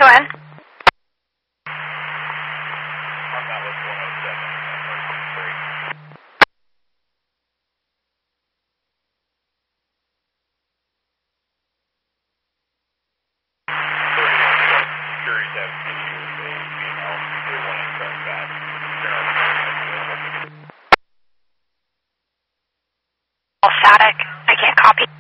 Go ahead. On that was 107, Security have an issue with a female. They want to start that. Static. I can't copy.